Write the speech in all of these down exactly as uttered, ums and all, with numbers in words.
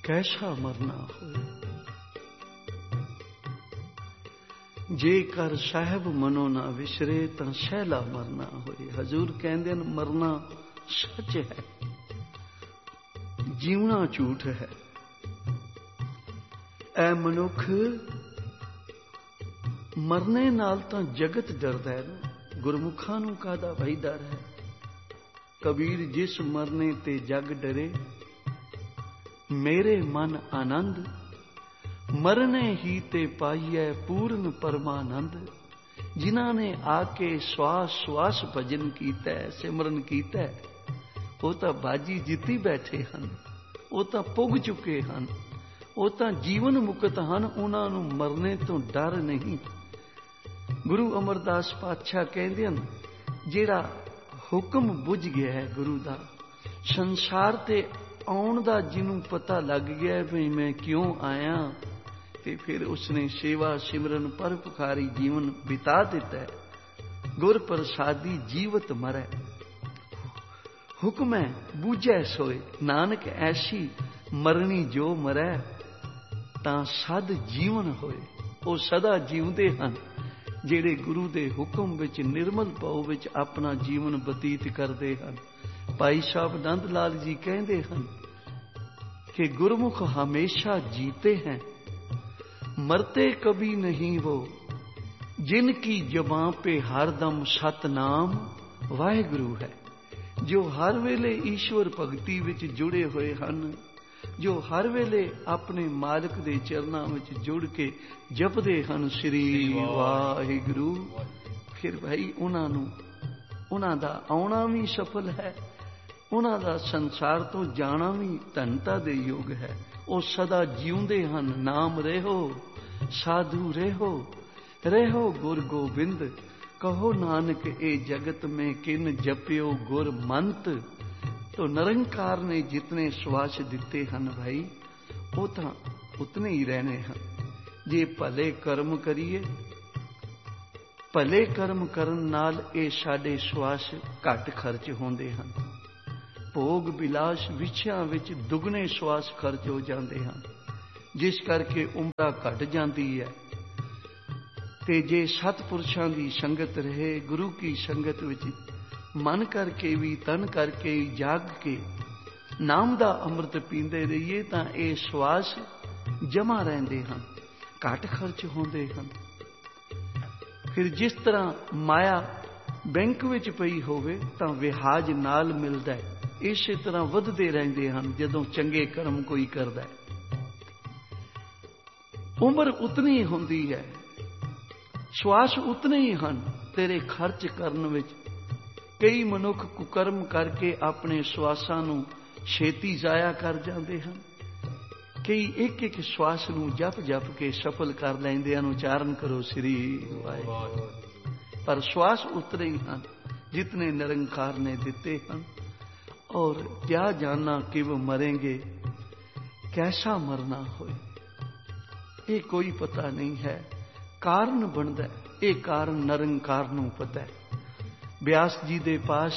कैसा मरना होए। जे कर साहब मनो ना विसरे तां सहला मरना होए। हजूर कहंदे न मरना सच है, जीवना झूठ है। ऐ मनुख मरने नाल तां जगत डरदा है, गुरमुखां नूं काहदा भई डर है। कबीर जिस मरने ते जग डरे, मेरे मन आनंद मरने ही ते पाइए पूर्ण परमानंद। जिन्हां ने आके श्वास श्वास भजन कीता, सिमरन कीता, वो तां बाजी जित्ती बैठे हन, वो तां पुग चुके हन, वो तां जीवन मुक्त हन। उन्हां नूं मरने तो डर नहीं। गुरु अमरदास पातशाह कहंदे हन, जिहड़ा हुक्म बुझ गया है गुरु दा, संसार ते आउण दा जिन्हों पता लग गया भी मैं क्यों आया, ते फिर उसने सेवा सिमरन परोपकारी जीवन बिता दिता है। गुर प्रसादी जीवत मरै, हुक्म है बूझै सोए। नानक ऐसी मरनी जो मरै, तां सद जीवन होए। वो सदा जीवते हैं जेड़े गुरु दे हुक्म विच निर्मल भाव विच अपना जीवन बतीत करते हैं। भाई साहब नंद लाल जी कहते हैं कि गुरमुख हमेशा जीते हैं, मरते कभी नहीं वो, जिनकी जबां पे हरदम सतनाम वाहिगुरु है। जो हर वेले ईश्वर भगती विच जुड़े हुए हन, जो हर वेले अपने मालिक दे चरनां विच जुड़ के जपदे हन श्री वाहिगुरु, फिर भाई उन्हां नूं उन्हां दा आउणा भी सफल है, उन्हां दा संसार तो जाना भी धनता दे योग है। वो सदा जीउंदे हन। नाम रेहो साधु रेहो, रेहो गुर गोबिंद। कहो नानक ए जगत में किन जपियो गुर मंत। तो निरंकार ने जितने श्वास दिते हैं भाई, वो तो उतने ही रहने हैं। जे भले कर्म करिए, भले कर्म करन नाल ए साडे श्वास घट खर्च होंदे हैं। भोग बिलास विछियां विच दुगने श्वास खर्च हो जाते हैं, जिस करके उम्र घट जाती है। ते जे सतपुरुषां दी संगत रहे, गुरु की संगत विच मन करके भी तन करके जाग के नाम दा अमृत पींदे रहिए, तां ये श्वास जमा रहंदे हन, घट खर्च होंदे हन। फिर जिस तरह माया बैंक विच पई होवे तां विहाज नाल मिलदा है, इसे तरह वधदे रहंदे हन जदों चंगे कर्म कोई करदा है। उम्र उतनी हुंदी है, श्वास उतने ही हन तेरे खर्च करन विच। कई मनुख कुकर्म करके अपने श्वासां नूं छेती जाया कर जाते हैं। कई एक एक श्वास नूं जप जप के सफल कर लैंदे हन। उचारण करो श्री वाहिगुरू। पर श्वास उतने ही हैं जितने निरंकार ने दिते हैं। और क्या जानना कि वो मरेंगे, कैसा मरना होए, ये कोई पता नहीं है। कारण बनता है, ये कारण निरंकार नूं पता है। व्यास जी दे पास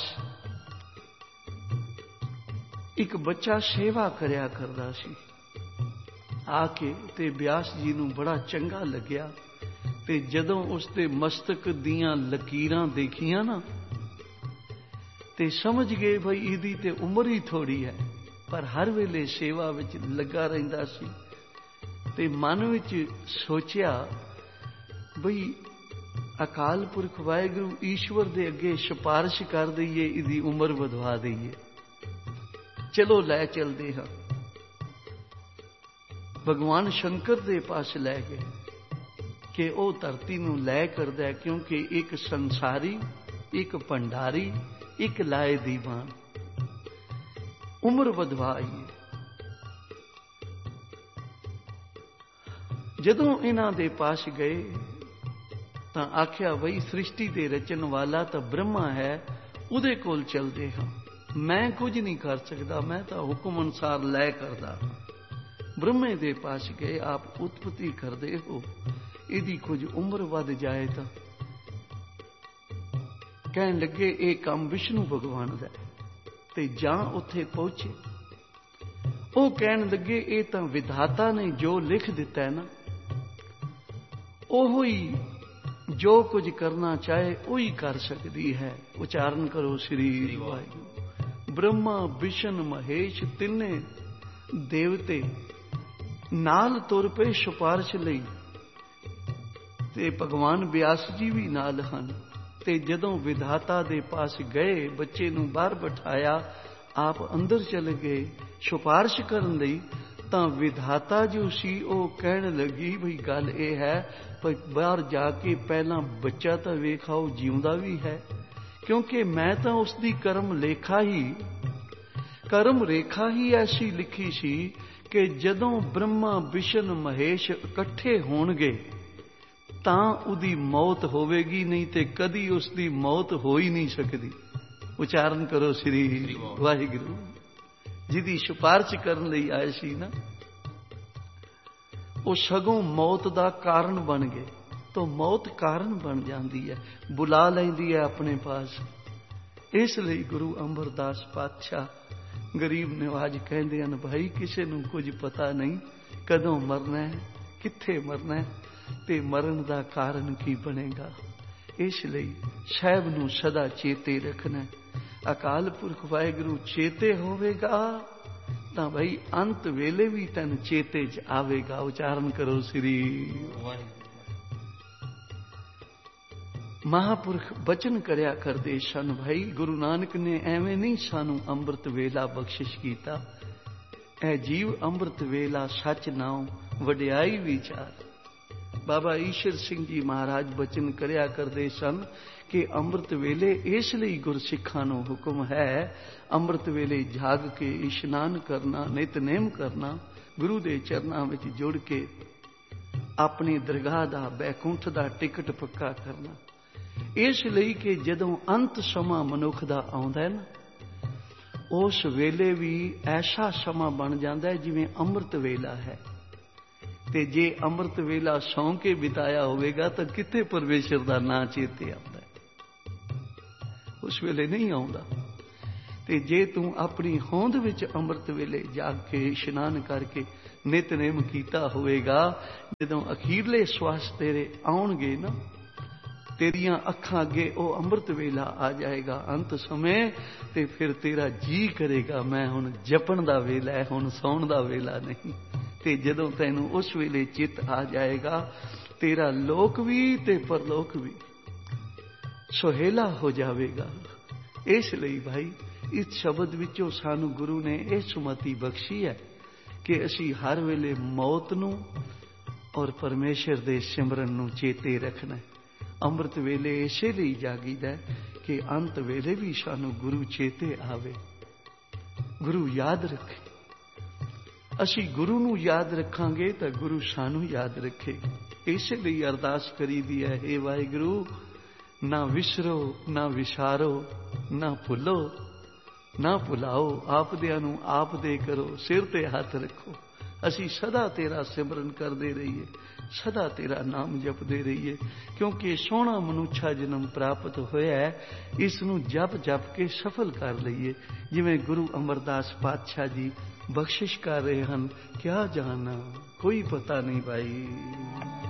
एक बच्चा सेवा करया करदा सी। आके ते व्यास जी नूं बड़ा चंगा लग्या, ते जदों उसके मस्तक दियां लकीरां देखियां ना, ते समझ गए भाई इहदी ते उम्र ही थोड़ी है, पर हर वेले सेवा विच लगा रहिंदा सी। ते मन विच सोचिया बई अकाल पुरख वाहिगुरू ईश्वर दे अगे सिफारिश कर दईए, इहदी उम्र वधवा दईए। चलो लै चलदे हां। भगवान शंकर दे पास लै गए कि वह धरती नूं लै करदा है, क्योंकि एक संसारी, एक भंडारी, एक लाए दीवान, उम्र वधवाई। जदों इन्हां दे पास गए तां आख्या बई सृष्टि दे रचन वाला तो ब्रह्मा है, उहदे कोल चलदे हां। मैं कुछ नहीं कर सकता, मैं तो हुक्म अनुसार लै करदा। ब्रह्मे दे पास गए, आप उत्पत्ति करदे हो, इहदी कुछ उम्र वध जाए तो कहन लगे ये काम विष्णु भगवान दा है। ते जां उत्थे पहुंचे ਉਹ ਕਹਿਣ ਲੱਗੇ ਇਹ ਤਾਂ ਵਿਧਾਤਾ ਨੇ ਜੋ ਲਿਖ ਦਿੱਤਾ ਹੈ ਨਾ, ਉਹ ਹੀ ਜੋ ਕੁਝ ਕਰਨਾ ਚਾਹੇ ਉਹੀ ਕਰ ਸਕਦੀ ਹੈ। ਉਚਾਰਨ ਕਰੋ ਸ੍ਰੀ ਵਾਹਿਗੁਰੂ। ਬ੍ਰਹਮਾ ਵਿਸ਼ਨ ਮਹੇਸ਼ ਤਿੰਨੇ ਦੇਵਤੇ ਨਾਲ ਤੁਰ ਪਏ ਸਿਫਾਰਿਸ਼ ਲਈ, ਤੇ ਭਗਵਾਨ ਵਿਆਸ ਜੀ ਵੀ ਨਾਲ ਹਨ। ਤੇ ਜਦੋਂ ਵਿਧਾਤਾ ਦੇ ਪਾਸ ਗਏ, ਬੱਚੇ ਨੂੰ ਬਾਹਰ ਬਿਠਾਇਆ, ਆਪ ਅੰਦਰ ਚਲੇ ਗਏ ਸਿਫਾਰਿਸ਼ ਕਰਨ ਲਈ, ਤਾਂ ਵਿਧਾਤਾ ਜੋ ਸੀ ਉਹ ਕਹਿਣ ਲੱਗੀ ਬਈ ਗੱਲ ਇਹ ਹੈ ਭਈ ਬਾਹਰ ਜਾ ਕੇ ਪਹਿਲਾਂ ਬੱਚਾ ਤਾਂ ਵੇਖਾਓ ਜਿਉਂਦਾ ਵੀ ਹੈ, ਕਿਉਂਕਿ ਮੈਂ ਤਾਂ ਉਸ ਦੀ ਕਰਮ ਲੇਖਾ ਹੀ ਕਰਮ ਰੇਖਾ ਹੀ ਐਸੀ ਲਿਖੀ ਸੀ ਕਿ ਜਦੋਂ ਬ੍ਰਹਮਾ ਵਿਸ਼ਨ ਮਹੇਸ਼ ਇਕੱਠੇ ਹੋਣਗੇ ਤਾਂ ਉਹਦੀ ਮੌਤ ਹੋਵੇਗੀ, ਨਹੀਂ ਤੇ ਕਦੀ ਉਸ ਦੀ ਮੌਤ ਹੋ ਹੀ ਨਹੀਂ ਸਕਦੀ। ਉਚਾਰਨ ਕਰੋ ਸ੍ਰੀ ਵਾਹਿਗੁਰੂ। ਜਿਹਦੀ ਸਿਫਾਰਿਸ਼ ਕਰਨ ਲਈ ਆਏ ਸੀ ਨਾ, ਉਹ ਸਗੋਂ ਮੌਤ ਦਾ ਕਾਰਨ ਬਣ ਗਏ। ਤਾਂ ਮੌਤ ਕਾਰਨ ਬਣ ਜਾਂਦੀ ਹੈ, ਬੁਲਾ ਲੈਂਦੀ ਹੈ ਆਪਣੇ ਪਾਸ। ਇਸ ਲਈ ਗੁਰੂ ਅਮਰਦਾਸ ਪਾਤਸ਼ਾਹ ਗਰੀਬ ਨਿਵਾਜ ਕਹਿੰਦੇ ਹਨ, ਭਾਈ ਕਿਸੇ ਨੂੰ ਕੁਝ ਪਤਾ ਨਹੀਂ ਕਦੋਂ ਮਰਨਾ ਹੈ, ਕਿੱਥੇ ਮਰਨਾ ਹੈ, ਤੇ ਮਰਨ ਦਾ ਕਾਰਨ ਕੀ ਬਣੇਗਾ। ਇਸ ਲਈ ਸਾਹਿਬ ਨੂੰ ਸਦਾ ਚੇਤੇ ਰੱਖਣਾ। ਅਕਾਲ ਪੁਰਖ ਵਾਹਿਗੁਰੂ ਚੇਤੇ ਹੋਵੇਗਾ ਤਾਂ ਭਾਈ ਅੰਤ ਵੇਲੇ ਵੀ ਤੈਨੂੰ ਚੇਤੇ ਚ ਆਵੇਗਾ। ਉਚਾਰਨ ਕਰੋ ਸ੍ਰੀ ਵਾਹਿਗੁਰੂ। ਮਹਾਂਪੁਰਖ ਬਚਨ ਕਰਿਆ ਕਰਦੇ ਸਨ। ਭਾਈ ਗੁਰੂ ਨਾਨਕ ਨੇ ਐਵੇਂ ਨਹੀਂ ਸਾਨੂੰ ਅੰਮ੍ਰਿਤ ਵੇਲਾ ਬਖਸ਼ਿਸ਼ ਕੀਤਾ। ਇਹ ਜੀਵ ਅੰਮ੍ਰਿਤ ਵੇਲਾ ਸੱਚ ਨਾਉ ਵਡਿਆਈ ਵਿਚਾਰ। ਬਾਬਾ ਈਸ਼ਰ ਸਿੰਘ ਜੀ ਮਹਾਰਾਜ ਬਚਨ ਕਰਿਆ ਕਰਦੇ ਸਨ ਕਿ ਅੰਮ੍ਰਿਤ ਵੇਲੇ ਇਸ ਲਈ ਗੁਰਸਿੱਖਾਂ ਨੂੰ ਹੁਕਮ ਹੈ, ਅੰਮ੍ਰਿਤ ਵੇਲੇ ਜਾਗ ਕੇ ਇਸ਼ਨਾਨ ਕਰਨਾ, ਨਿਤਨੇਮ ਕਰਨਾ, ਗੁਰੂ ਦੇ ਚਰਨਾਂ ਵਿੱਚ ਜੁੜ ਕੇ ਆਪਣੀ ਦਰਗਾਹ ਦਾ, ਬੈਕੁੰਠ ਦਾ ਟਿਕਟ ਪੱਕਾ ਕਰਨਾ। ਇਸ ਲਈ ਕਿ ਜਦੋਂ ਅੰਤ ਸਮਾਂ ਮਨੁੱਖ ਦਾ ਆਉਂਦਾ ਹੈ ਨਾ, ਉਸ ਵੇਲੇ ਵੀ ਐਸਾ ਸਮਾਂ ਬਣ ਜਾਂਦਾ ਹੈ ਜਿਵੇਂ ਅੰਮ੍ਰਿਤ ਵੇਲਾ ਹੈ। ਤੇ ਜੇ ਅੰਮ੍ਰਿਤ ਵੇਲਾ ਸੌਂ ਕੇ ਬਿਤਾਇਆ ਹੋਵੇਗਾ ਤਾਂ ਕਿੱਥੇ ਪਰਮੇਸ਼ਰ ਦਾ ਨਾਂ ਚੇਤੇ ਆਉਂਦਾ, ਉਸ ਵੇਲੇ ਨਹੀਂ ਆਉਂਦਾ। ਤੇ ਜੇ ਤੂੰ ਆਪਣੀ ਹੋਂਦ ਵਿੱਚ ਅੰਮ੍ਰਿਤ ਵੇਲੇ ਜਾਗ ਕੇ ਇਸ਼ਨਾਨ ਕਰਕੇ ਨਿਤਨੇਮ ਕੀਤਾ ਹੋਵੇਗਾ, ਜਦੋਂ ਅਖੀਰਲੇ ਸਵਾਸ ਤੇਰੇ ਆਉਣਗੇ ਨਾ, ਤੇਰੀਆਂ ਅੱਖਾਂ ਅੱਗੇ ਉਹ ਅੰਮ੍ਰਿਤ ਵੇਲਾ ਆ ਜਾਏਗਾ ਅੰਤ ਸਮੇਂ, ਤੇ ਫਿਰ ਤੇਰਾ ਜੀ ਕਰੇਗਾ ਮੈਂ ਹੁਣ ਜਪਣ ਦਾ ਵੇਲਾ ਹੈ, ਹੁਣ ਸੌਣ ਦਾ ਵੇਲਾ ਨਹੀਂ। ਤੇ ਜਦੋਂ ਤੈਨੂੰ ਉਸ ਵੇਲੇ ਚਿੱਤ ਆ ਜਾਏਗਾ, ਤੇਰਾ ਲੋਕ ਵੀ ਤੇ ਪਰਲੋਕ ਵੀ ਸੁਹੇਲਾ ਹੋ ਜਾਵੇਗਾ। ਇਸ ਲਈ ਭਾਈ ਇਸ ਸ਼ਬਦ ਵਿੱਚੋਂ ਸਾਨੂੰ ਗੁਰੂ ਨੇ ਇਹ ਸੁਮਤੀ ਬਖਸ਼ੀ ਹੈ ਕਿ ਅਸੀਂ ਹਰ ਵੇਲੇ ਮੌਤ ਨੂੰ ਔਰ ਪਰਮੇਸ਼ਰ ਦੇ ਸਿਮਰਨ ਨੂੰ ਚੇਤੇ ਰੱਖਣਾ। ਅੰਮ੍ਰਿਤ ਵੇਲੇ ਇਸੇ ਲਈ ਜਾਗੀਦਾ ਕਿ ਅੰਤ ਵੇਲੇ ਵੀ ਸਾਨੂੰ ਗੁਰੂ ਚੇਤੇ ਆਵੇ, ਗੁਰੂ ਯਾਦ ਰੱਖੇ। ਅਸੀਂ ਗੁਰੂ ਨੂੰ ਯਾਦ ਰੱਖਾਂਗੇ ਤਾਂ ਗੁਰੂ ਸਾਨੂੰ ਯਾਦ ਰੱਖੇਗਾ। ਇਸੇ ਲਈ ਅਰਦਾਸ ਕਰੀਦੀ ਹੈ, ਹੇ ਵਾਹਿਗੁਰੂ ਨਾ ਵਿਸਰੋ, ਨਾ ਵਿਸਾਰੋ, ਨਾ ਭੁੱਲੋ, ਨਾ ਭੁਲਾਓ, ਆਪਦਿਆਂ ਨੂੰ ਆਪ ਦੇ ਕਰੋ, ਸਿਰ ਤੇ ਹੱਥ ਰੱਖੋ। ਅਸੀਂ ਸਦਾ ਤੇਰਾ ਸਿਮਰਨ ਕਰਦੇ ਰਹੀਏ, ਸਦਾ ਤੇਰਾ ਨਾਮ ਜਪਦੇ ਰਹੀਏ, ਕਿਉਂਕਿ ਸੋਹਣਾ ਮਨੁੱਖਾ ਜਨਮ ਪ੍ਰਾਪਤ ਹੋਇਆ ਹੈ, ਇਸ ਨੂੰ ਜਪ ਜਪ ਕੇ ਸਫਲ ਕਰ ਲਈਏ। ਜਿਵੇਂ ਗੁਰੂ ਅਮਰਦਾਸ ਪਾਤਸ਼ਾਹ ਜੀ ਬਖਸ਼ਿਸ਼ ਕਰ ਰਹੇ ਹਨ, ਕਿਆ ਜਾਣਾ ਕੋਈ ਪਤਾ ਨਹੀਂ ਭਾਈ।